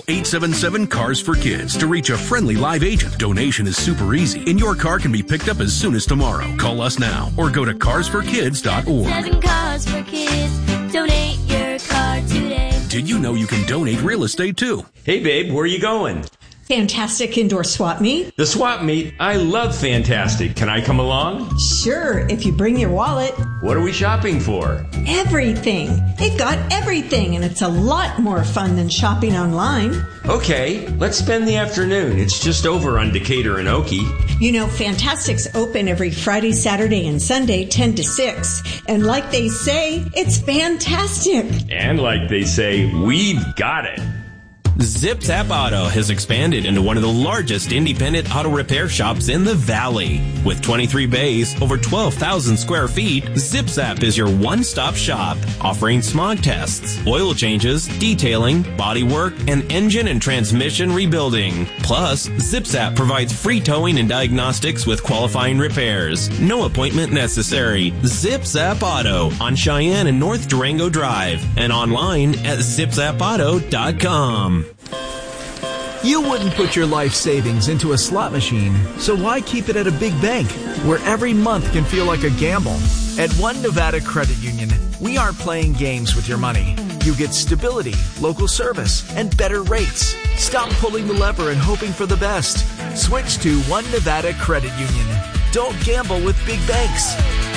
Call 877-CARS-FOR-KIDS to reach a friendly live agent. Donation is super easy, and your car can be picked up as soon as tomorrow. Call us now or go to carsforkids.org. 7 Cars for Kids. Donate your car today. Did you know you can donate real estate too? Hey, babe, where are you going? Fantastic indoor swap meet. The swap meet? I love Fantastic. Can I come along? Sure, if you bring your wallet. What are we shopping for? Everything. They've got everything, and it's a lot more fun than shopping online. Okay, let's spend the afternoon. It's just over on Decatur and Oakey. You know, Fantastic's open every Friday, Saturday, and Sunday, 10 to 6. And like they say, it's fantastic. And like they say, we've got it. Zip Zap Auto has expanded into one of the largest independent auto repair shops in the Valley. With 23 bays, over 12,000 square feet, Zip Zap is your one-stop shop, offering smog tests, oil changes, detailing, body work, and engine and transmission rebuilding. Plus, Zip Zap provides free towing and diagnostics with qualifying repairs. No appointment necessary. Zip Zap Auto on Cheyenne and North Durango Drive and online at zipzapauto.com. You wouldn't put your life savings into a slot machine, so why keep it at a big bank where every month can feel like a gamble? At One Nevada Credit Union, we aren't playing games with your money. You get stability, local service, and better rates. Stop pulling the lever and hoping for the best. Switch to One Nevada Credit Union. Don't gamble with big banks.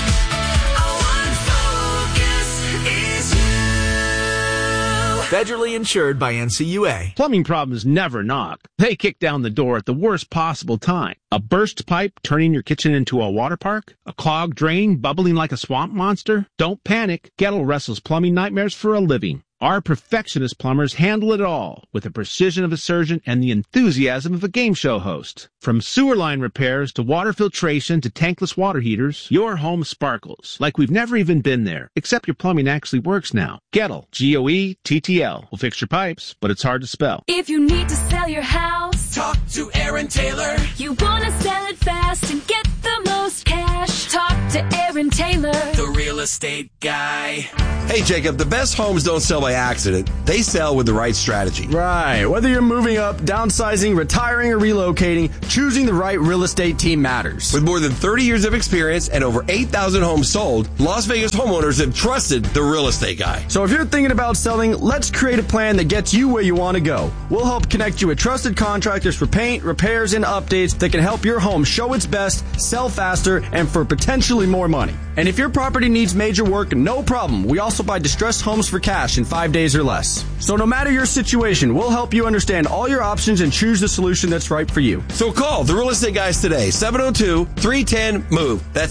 Federally insured by NCUA. Plumbing problems never knock. They kick down the door at the worst possible time. A burst pipe turning your kitchen into a water park? A clogged drain bubbling like a swamp monster? Don't panic. Gettle wrestles plumbing nightmares for a living. Our perfectionist plumbers handle it all with the precision of a surgeon and the enthusiasm of a game show host. From sewer line repairs to water filtration to tankless water heaters, your home sparkles like we've never even been there, except your plumbing actually works now. Gettle, Goettl, will fix your pipes, but it's hard to spell. If you need to sell your house, talk to Aaron Taylor. You want to sell it fast and get the most cash, talk to Aaron Taylor, the real estate guy. Hey, Jacob, the best homes don't sell by accident. They sell with the right strategy. Right. Whether you're moving up, downsizing, retiring, or relocating, choosing the right real estate team matters. With more than 30 years of experience and over 8,000 homes sold, Las Vegas homeowners have trusted the real estate guy. So if you're thinking about selling, let's create a plan that gets you where you want to go. We'll help connect you with trusted contractors for paint, repairs, and updates that can help your home show its best, sell faster, and for potentially more money. And if your property needs major work, no problem. We also buy distressed homes for cash in 5 days or less. So no matter your situation, we'll help you understand all your options and choose the solution that's right for you. So call the real estate guys today, 702-310-MOVE. That's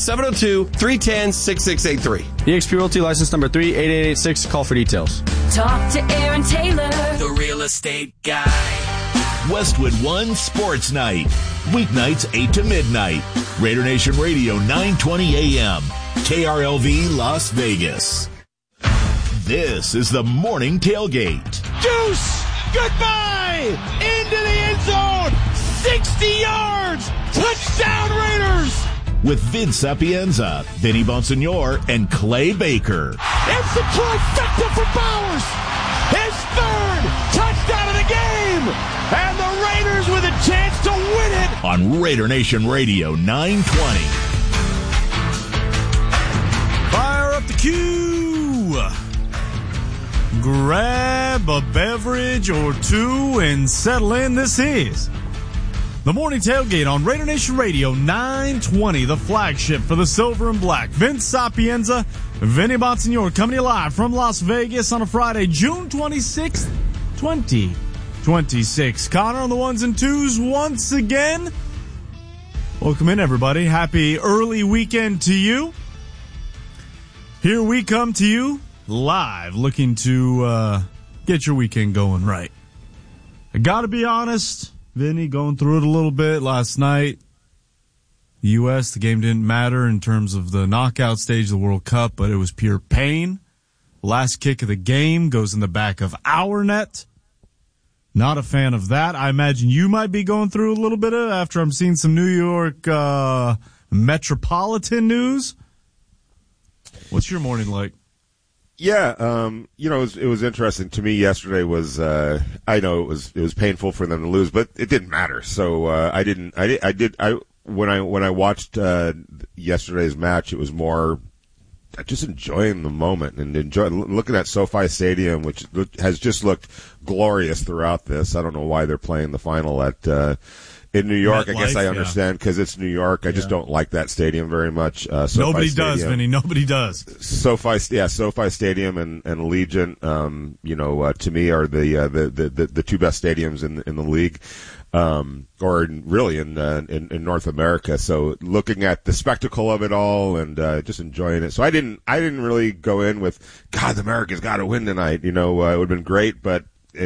702-310-6683. eXp Realty license number 38886. Call for details. Talk to Aaron Taylor, the real estate guy. Westwood One Sports Night. Weeknights 8 to midnight. Raider Nation Radio 920 AM. KRLV Las Vegas. This is the morning tailgate. Deuce! Goodbye! Into the end zone! 60 yards! Touchdown Raiders! With Vince Sapienza, Vinny Bonsignor, and Clay Baker. It's the trifecta for Bowers! His third touchdown of the game! And the Raiders with a chance to win it! On Raider Nation Radio 920. Fire up the cue! Grab a beverage or two and settle in. This is the Morning Tailgate on Raider Nation Radio 920, the flagship for the silver and black. Vince Sapienza, Vinny Bonsignor coming to you live from Las Vegas on a Friday, June 26th, 2026. Connor on the ones and twos once again. Welcome in, everybody. Happy early weekend to you. Here we come to you live, looking to get your weekend going right. I gotta be honest, Vinny, going through it a little bit last night. The U.S., the game didn't matter in terms of the knockout stage of the World Cup, but it was pure pain. Last kick of the game goes in the back of our net. Not a fan of that. I imagine you might be going through a little bit of it after I'm seeing some New York metropolitan news. What's your morning like? Yeah, it was interesting to me. Yesterday was, I know it was painful for them to lose, but it didn't matter. So when I watched yesterday's match, it was more just enjoying the moment and looking at SoFi Stadium, which has just looked glorious throughout this. I don't know why they're playing the final in New York. I guess I understand because it's New York. I just don't like that stadium very much. Nobody does, Vinny. Nobody does. SoFi Stadium and Allegiant, to me are the two best stadiums in the league, or in North America. So looking at the spectacle of it all and just enjoying it. So I didn't really go in with God, America's got to win tonight. It would have been great, but.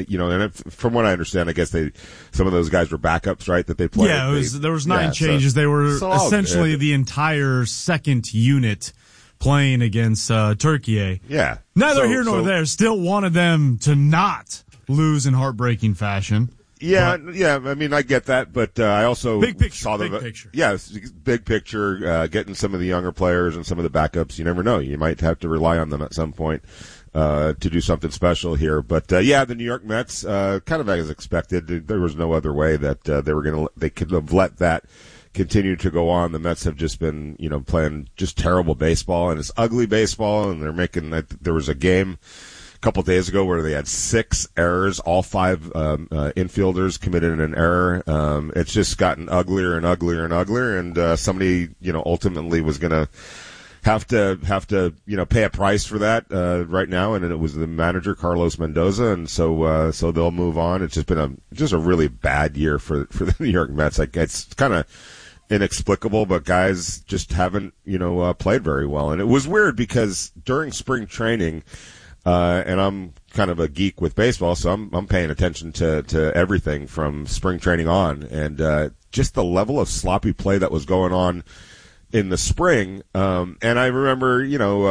From what I understand, I guess some of those guys were backups, right? That they played. Yeah, there was 9 changes. They were essentially the entire second unit playing against Turkey. Yeah. Neither here nor there. Still wanted them to not lose in heartbreaking fashion. Yeah. I mean, I get that, but I also big picture. Yeah, big picture. Getting some of the younger players and some of the backups. You never know. You might have to rely on them at some point. To do something special here. But, the New York Mets, kind of as expected. There was no other way that, they could have let that continue to go on. The Mets have just been, playing just terrible baseball, and it's ugly baseball, and there was a game a couple days ago where they had 6 errors. All 5, infielders committed an error. It's just gotten uglier and uglier and uglier, and, somebody, ultimately was gonna have to pay a price for that right now, and it was the manager Carlos Mendoza, and so they'll move on. It's just been a really bad year for the New York Mets. Like, it's kind of inexplicable, but guys just haven't played very well, and it was weird because during spring training, and I'm kind of a geek with baseball, so I'm paying attention to everything from spring training on, and just the level of sloppy play that was going on in the spring, and I remember,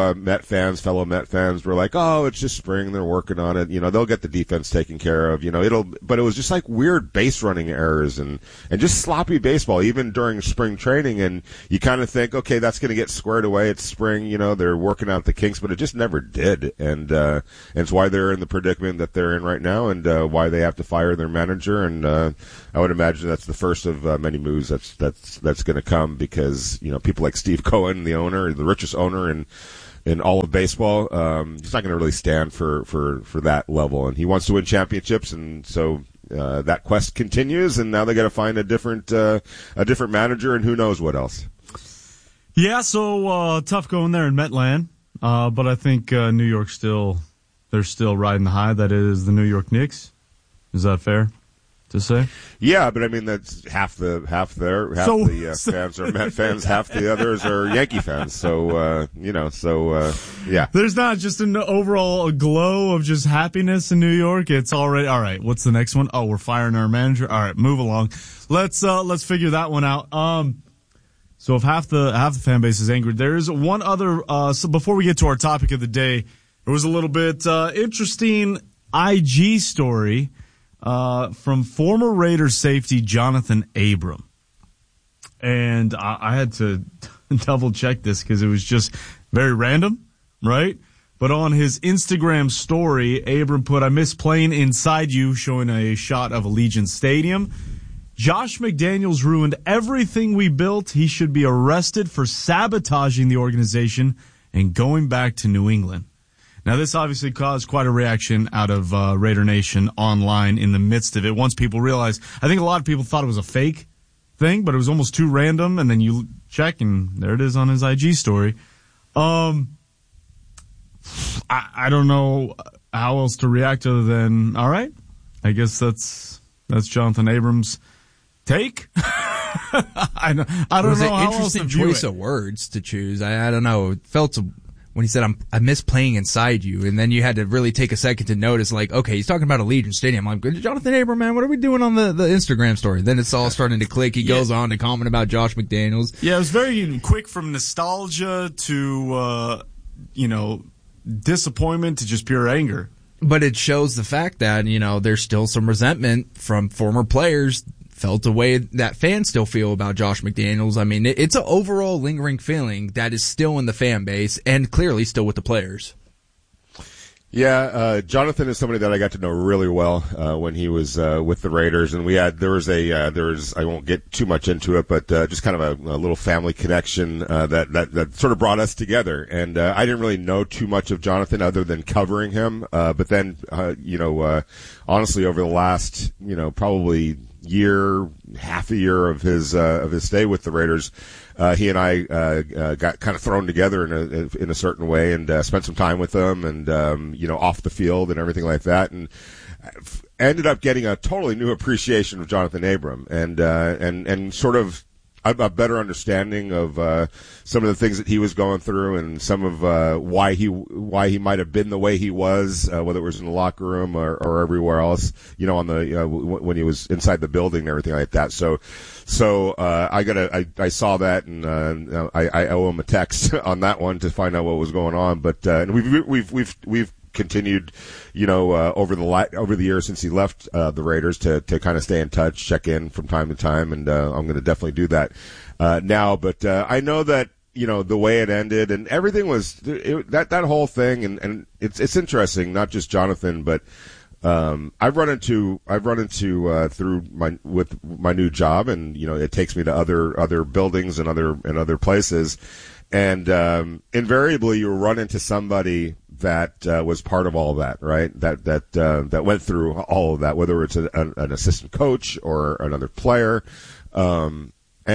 fellow Met fans were like, "Oh, it's just spring; they're working on it. They'll get the defense taken care of. But it was just like weird base running errors and just sloppy baseball, even during spring training. And you kind of think, okay, that's going to get squared away. It's spring, they're working out the kinks, but it just never did. And it's why they're in the predicament that they're in right now, and why they have to fire their manager. And I would imagine that's the first of many moves that's going to come because people like Steve Cohen, the owner, the richest owner in all of baseball, he's not going to really stand for that level, and he wants to win championships, and so that quest continues. And now they got to find a different manager, and who knows what else. Yeah, so tough going there in Metland, but I think New York they're still riding the high. That is the New York Knicks. Is that fair to say? Yeah, but I mean that's half the fans are Met fans, half the others are Yankee fans. So yeah. There's not just an overall glow of just happiness in New York. It's already all right. What's the next one? Oh, we're firing our manager. All right, move along. Let's figure that one out. So if half the fan base is angry, there is one other. So before we get to our topic of the day, there was a little bit interesting IG story. From former Raiders safety Jonathan Abram. And I had to double check this because it was just very random, right? But on his Instagram story, Abram put, "I miss playing inside you," showing a shot of Allegiant Stadium. "Josh McDaniels ruined everything we built. He should be arrested for sabotaging the organization and going back to New England." Now, this obviously caused quite a reaction out of Raider Nation online in the midst of it. Once people realized, I think a lot of people thought it was a fake thing, but it was almost too random. And then you check, and there it is on his IG story. I don't know how else to react other than, all right, I guess that's Jonathan Abrams' take. I don't know how else to view it. It was an interesting choice of words to choose. I don't know. It felt when he said, "I miss playing inside you," and then you had to really take a second to notice, like, okay, he's talking about Allegiant Stadium. I'm like, Jonathan Abram, man, what are we doing on the Instagram story? Then it's all starting to click. He goes on to comment about Josh McDaniels. Yeah, it was very quick from nostalgia to, disappointment to just pure anger. But it shows the fact that, there's still some resentment from former players felt the way that fans still feel about Josh McDaniels. I mean, it's an overall lingering feeling that is still in the fan base and clearly still with the players. Yeah, Jonathan is somebody that I got to know really well when he was with the Raiders, and there was I won't get too much into it, but just kind of a little family connection that sort of brought us together. And I didn't really know too much of Jonathan other than covering him, but then honestly, over the last probably half a year of his stay with the Raiders, he and I got kind of thrown together in a certain way, and spent some time with them, and off the field and everything like that, and ended up getting a totally new appreciation of Jonathan Abram, and sort of a better understanding of some of the things that he was going through, and some of why he might have been the way he was, whether it was in the locker room or everywhere else, on the when he was inside the building and everything like that. So I saw that, and I owe him a text on that one to find out what was going on. But and we've continued, over the years since he left the Raiders to kind of stay in touch, check in from time to time, and I'm going to definitely do that now. But I know that the way it ended and everything was that whole thing, and it's interesting, not just Jonathan, but I've run into through my new job, and it takes me to other buildings and other places, and invariably you run into somebody that was part of all that, right? That went through all of that, whether it's an assistant coach or another player, and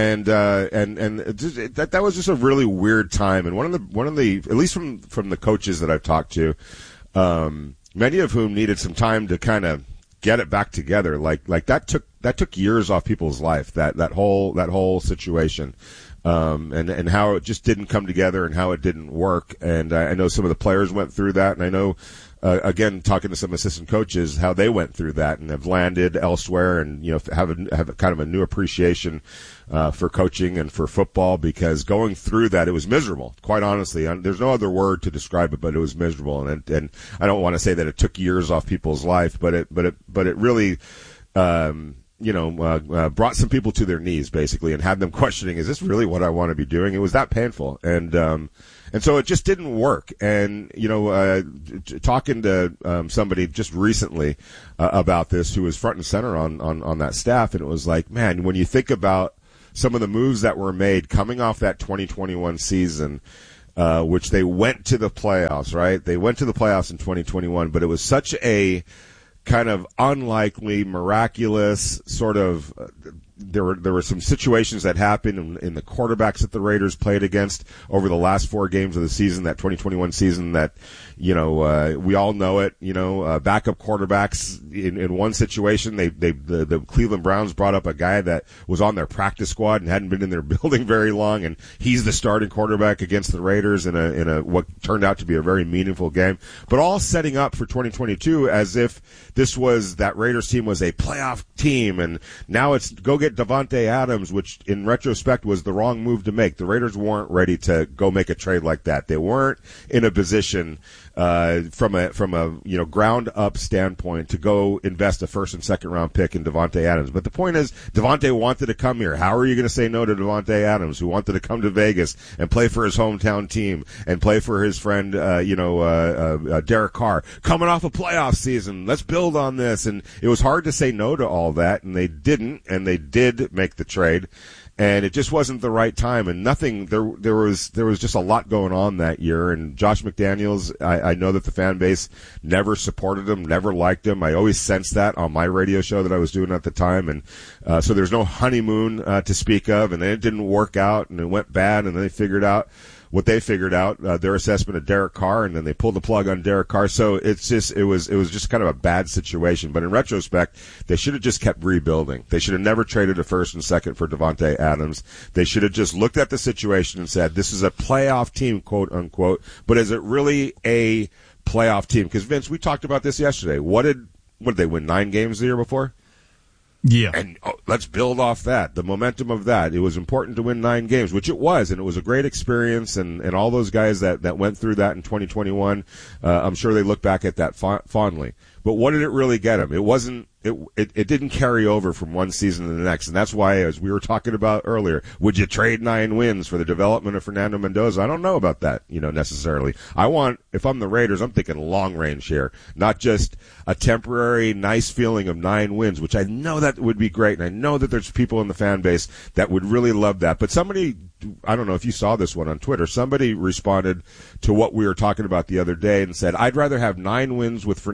that was just a really weird time. And one of the at least from the coaches that I've talked to, many of whom needed some time to kind of get it back together. Like that took years off people's life. That whole situation. And how it just didn't come together and how it didn't work. And I know some of the players went through that, and I know, again, talking to some assistant coaches, how they went through that and have landed elsewhere, and, have kind of a new appreciation, for coaching and for football, because going through that, it was miserable, quite honestly. There's no other word to describe it, but it was miserable. And I don't want to say that it took years off people's life, but it really, brought some people to their knees, basically, and had them questioning, is this really what I want to be doing? It was that painful. And so it just didn't work. And, talking to somebody just recently about this, who was front and center on that staff, and it was like, man, when you think about some of the moves that were made coming off that 2021 season, which they went to the playoffs, right? They went to the playoffs in 2021, but it was such a kind of unlikely, miraculous sort of. There were some situations that happened in the quarterbacks that the Raiders played against over the last 4 games of the season, that 2021 season, that, we all know it, backup quarterbacks in one situation. The Cleveland Browns brought up a guy that was on their practice squad and hadn't been in their building very long, and he's the starting quarterback against the Raiders in a what turned out to be a very meaningful game, but all setting up for 2022 as if that Raiders team was a playoff team, and now it's go get Davante Adams, which in retrospect was the wrong move to make. The Raiders weren't ready to go make a trade like that. They weren't in a position from a ground up standpoint to go invest a first and second round pick in Davante Adams. But the point is, Davante wanted to come here. How are you going to say no to Davante Adams, who wanted to come to Vegas and play for his hometown team and play for his friend, Derek Carr, coming off a playoff season? Let's build on this. And it was hard to say no to all that, and they didn't, and they did make the trade. And it just wasn't the right time, and nothing. There was just a lot going on that year. And Josh McDaniels, I know that the fan base never supported him, never liked him. I always sensed that on my radio show that I was doing at the time, and so there's no honeymoon to speak of. And then it didn't work out, and it went bad. And then they figured out what they figured out, their assessment of Derek Carr, and then they pulled the plug on Derek Carr. So it was just kind of a bad situation. But in retrospect, they should have just kept rebuilding. They should have never traded a first and second for Davante Adams. They should have just looked at the situation and said, this is a playoff team, quote unquote, but is it really a playoff team? Because Vince, we talked about this yesterday. What did they win 9 games the year before? Yeah. And let's build off that, the momentum of that. It was important to win 9 games, which it was, and it was a great experience, and all those guys that went through that in 2021, I'm sure they look back at that fondly. but what did it really get him? It wasn't. It didn't carry over from one season to the next, and that's why, as we were talking about earlier, would you trade 9 wins for the development of Fernando Mendoza? I don't know about that, necessarily. If I'm the Raiders, I'm thinking long range here, not just a temporary nice feeling of 9 wins, which I know that would be great, and I know that there's people in the fan base that would really love that. But somebody, I don't know if you saw this one on Twitter, somebody responded to what we were talking about the other day and said, I'd rather have 9 wins with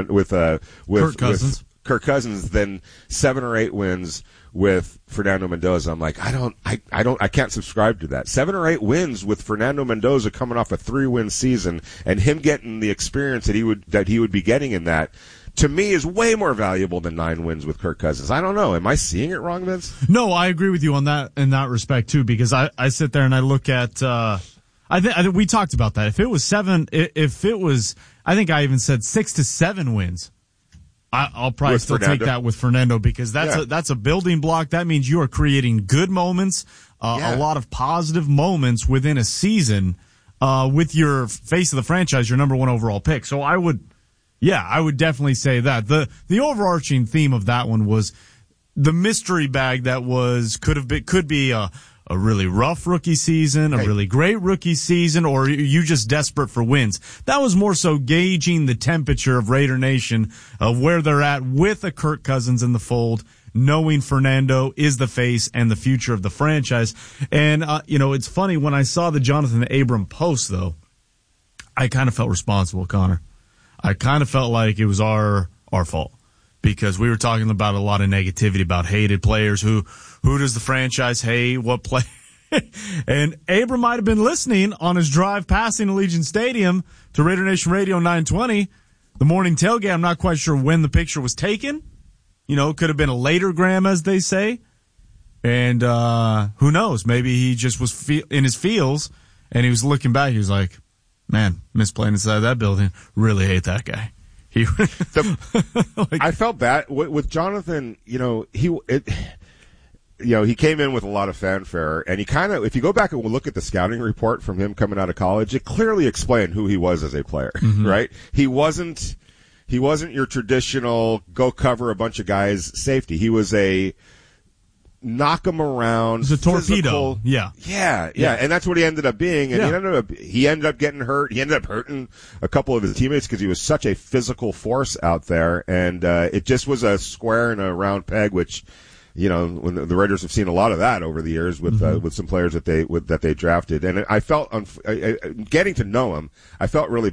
Kirk Cousins than 7 or 8 wins with Fernando Mendoza. I'm like, I can't subscribe to that. 7 or 8 wins with Fernando Mendoza coming off a 3-win season and him getting the experience that he would be getting in that, to me, is way more valuable than 9 wins with Kirk Cousins. I don't know. Am I seeing it wrong, Vince? No, I agree with you on that, in that respect too, because I sit there and I look at, I think we talked about that. If it was 7, I think I even said 6 to 7 wins. I'll probably still take that with Fernando, because that's a building block. That means you are creating good moments, a lot of positive moments within a season, with your face of the franchise, your number 1 overall pick. So I would definitely say that. The overarching theme of that one was the mystery bag that could be a really rough rookie season, a really great rookie season, or you just desperate for wins. That was more so gauging the temperature of Raider Nation, of where they're at with a Kirk Cousins in the fold, knowing Fernando is the face and the future of the franchise. And, it's funny, when I saw the Jonathan Abram post, though, I kind of felt responsible, Connor. I kind of felt like it was our fault, because we were talking about a lot of negativity about hated players. Who does the franchise hate? What play? And Abram might have been listening on his drive passing Allegiant Stadium to Raider Nation Radio 920, the morning tailgate. I'm not quite sure when the picture was taken. It could have been a later gram, as they say. And who knows? Maybe he just was in his feels, and he was looking back. He was like, man, miss playing inside that building. Really hate that guy. I felt bad with Jonathan. He came in with a lot of fanfare, and he kind of, if you go back and look at the scouting report from him coming out of college, it clearly explained who he was as a player, right? He wasn't your traditional go cover a bunch of guys safety. He was a knock him around. He's a torpedo. Yeah, and that's what he ended up being. And he ended up getting hurt. He ended up hurting a couple of his teammates because he was such a physical force out there, and it just was a square and a round peg, which, when the Raiders have seen a lot of that over the years with some players that they drafted. And I felt, getting to know him, I felt really